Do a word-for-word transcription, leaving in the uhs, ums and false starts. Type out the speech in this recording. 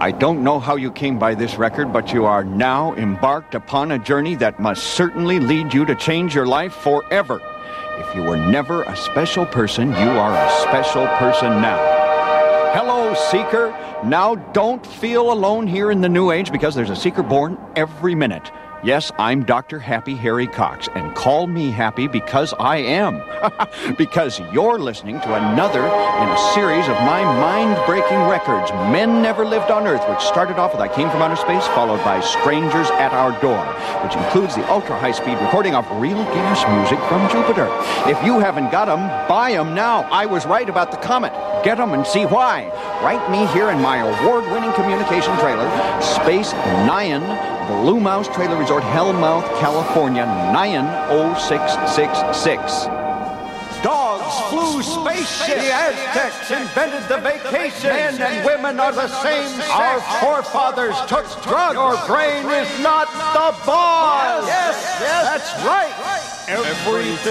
I don't know how you came by this record, but you are now embarked upon a journey that must certainly lead you to change your life forever. If you were never a special person, you are a special person now. Hello, Seeker. Now don't feel alone here in the New Age, because there's a Seeker born every minute. Yes, I'm Doctor Happy Harry Cox, and call me happy because I am. Because you're listening to another in a series of my mind-breaking records, Men Never Lived on Earth, which started off with I Came from Outer Space, followed by Strangers at Our Door, which includes the ultra-high-speed recording of real gas music from Jupiter. If you haven't got them, buy them now. I was right about the comet. Get them and see why. Write me here in my award-winning communication trailer, Space Nyan, Blue Mouse Trailer Resort, Hellmouth, California, nine oh six six six. Dogs flew spaceships. The Aztecs invented the vacation. Men and women are the same sex. Our forefathers took drugs. Your brain is not the boss. Yes, yes, that's right. Everything